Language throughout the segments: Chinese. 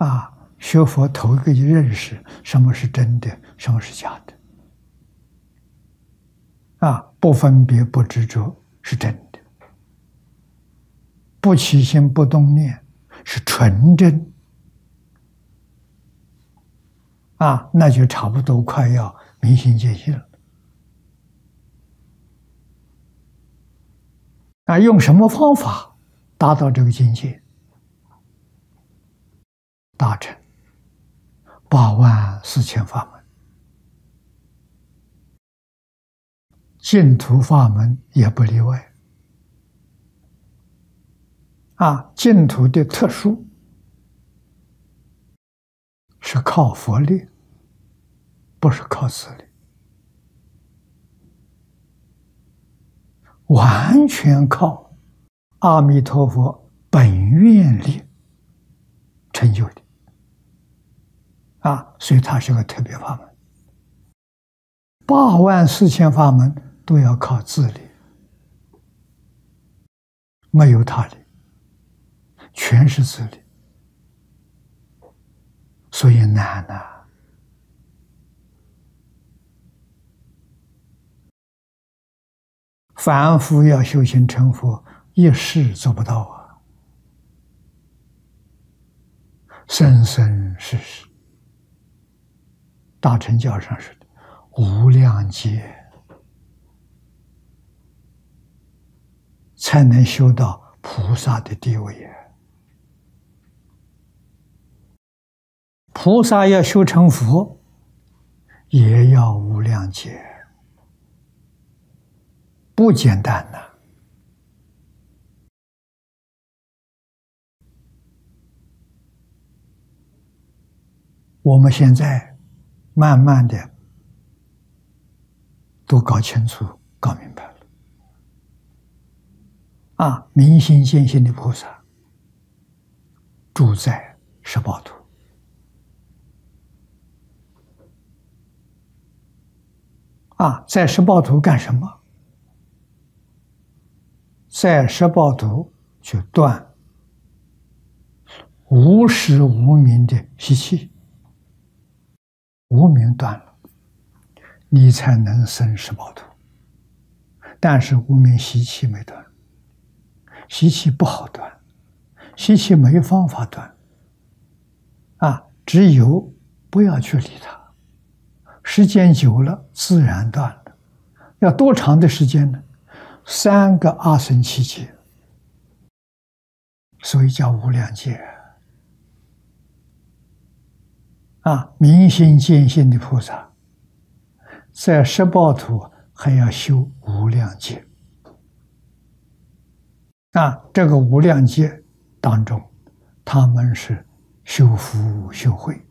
学佛头一个就认识什么是真的，什么是假的。不分别不执着是真的，不起心不动念是纯真。那就差不多快要明心见性了。用什么方法达到这个境界？大乘84000法门，净土法门也不例外。净土的特殊是靠佛力，不是靠自力，完全靠阿弥陀佛本愿力成就的。所以它是个特别法门。84000法门都要靠自力，没有他力，全是自力，所以难啊。凡夫要修行成佛，一世做不到啊，生生世世。大乘教上说的无量劫才能修到菩萨的地位。菩萨要修成佛，也要无量劫，不简单呐。我们现在慢慢的都搞清楚、搞明白了。明心见性的菩萨住在十报土。在十报土干什么？在十报土去断无始无明的习气，无明断了，你才能生十报土。但是无明习气没断，习气不好断，习气没方法断。只有不要去理它，时间久了自然断了。要多长的时间呢？3个阿僧祇劫，所以叫无量劫。明心见性的菩萨在十报土还要修无量劫。这个无量劫当中，他们是修福修慧，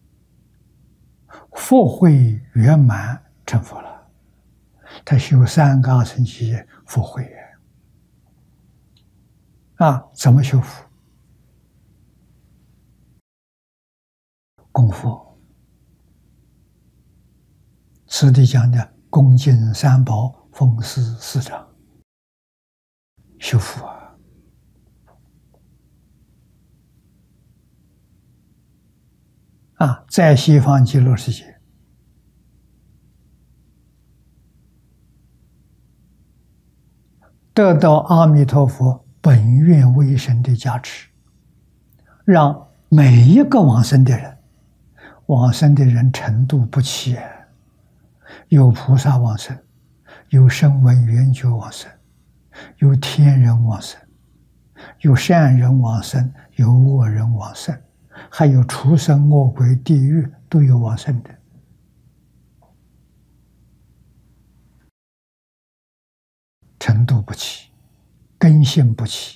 佛慧圆满成佛了。他修3个阿僧祇劫佛慧。怎么修福？供佛。此地讲的恭敬三宝，奉事4长，修福在西方极乐世界，得到阿弥陀佛本愿威神的加持，让每一个往生的人程度不齐。有菩萨往生，有声闻缘觉往生，有天人往生，有善人往生，有恶人往生，还有畜生、恶鬼、地狱都有往生的。程度不齐，根性不齐。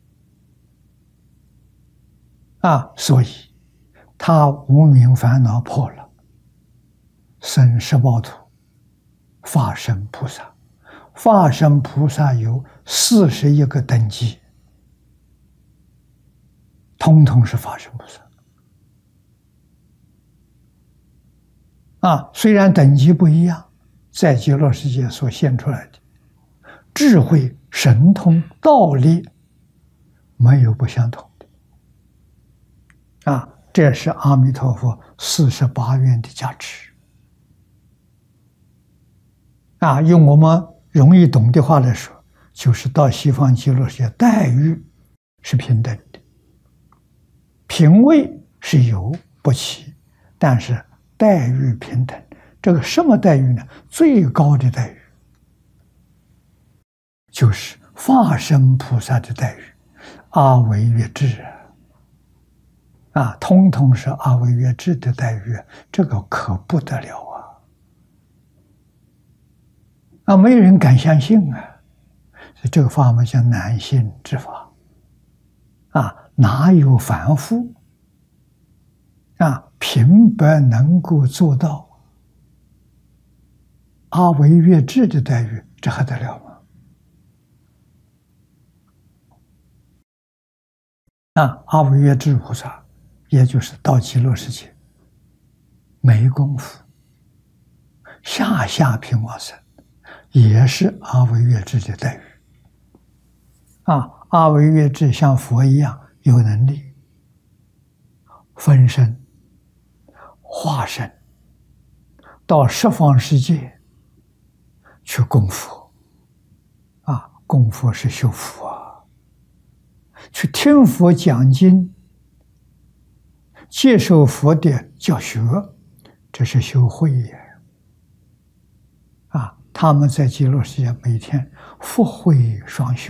所以他无明烦恼破了，生十报土，化身菩萨。化身菩萨有41个等级，统统是化身菩萨。虽然等级不一样，在极乐世界所现出来的智慧、神通、道力没有不相同的。 这是阿弥陀佛48愿的加持。用我们容易懂的话来说，就是到西方极乐世界待遇是平等的，品位是有不齐，但是待遇平等。这个什么待遇呢？最高的待遇就是法身菩萨的待遇，阿惟越致通通是阿惟越致的待遇，这个可不得了没有人敢相信所以这个法门叫难信之法哪有凡夫平白能够做到阿惟越致的待遇，这还得了吗？阿惟越致菩萨，也就是到极乐世界没功夫，下品往生，也是阿惟越致的待遇阿惟越致像佛一样有能力分身化身到十方世界去供佛供佛是修福去听佛讲经，接受佛的教学，这是修慧也他们在极乐世界每天福慧双修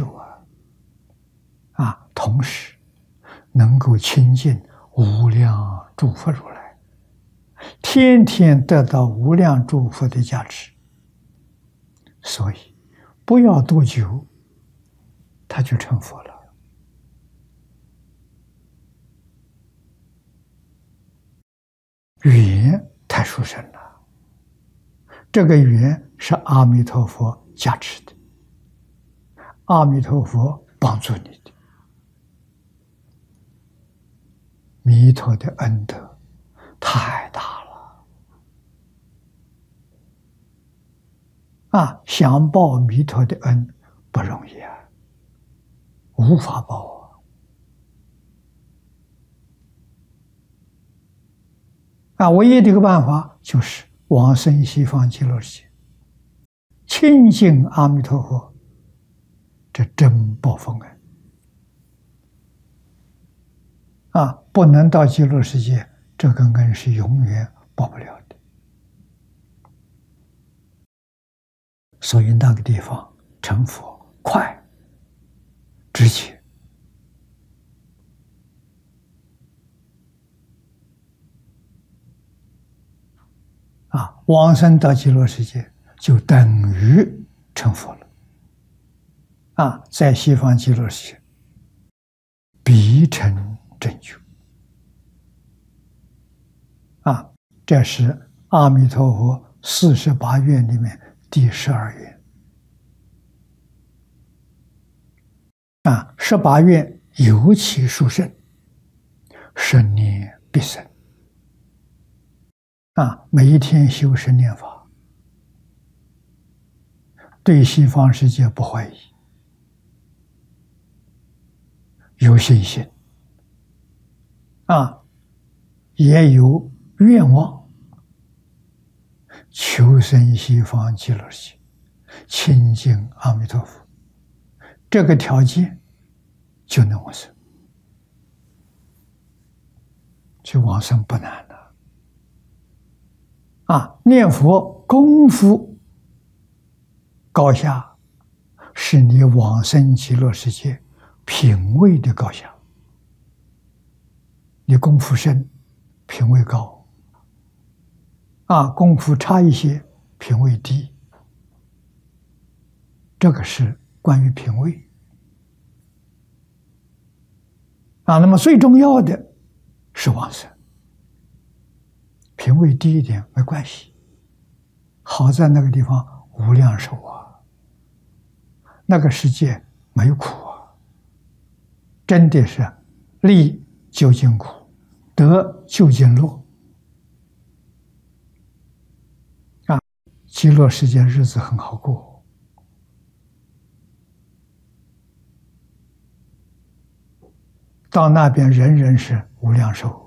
同时能够亲近无量诸佛如来，天天得到无量诸佛的加持，所以不要多久他就成佛了。缘太殊胜了，这个缘是阿弥陀佛加持的，阿弥陀佛帮助你的，弥陀的恩德太大了想报弥陀的恩不容易无法报唯一的一个办法就是往生西方极乐世界，亲近阿弥陀佛，这真报佛恩不能到极乐世界，这个恩是永远报不了的。所以那个地方成佛快直接往生到极乐世界就等于成佛了在西方极乐世界必成正觉这是阿弥陀佛48愿里面第12愿18愿尤其殊胜，生念必生每一天修十念法，对西方世界不怀疑，有信心也有愿望，求生西方极乐世界，亲近阿弥陀佛，这个条件就能往生，去往生不难的念佛功夫高下，是你往生极乐世界品位的高下。你功夫深，品位高功夫差一些，品位低。这个是关于品位那么最重要的是往生。品位低一点没关系，好在那个地方无量寿那个世界没苦真的是利究竟苦，得究竟乐极乐世界日子很好过到那边人人是无量寿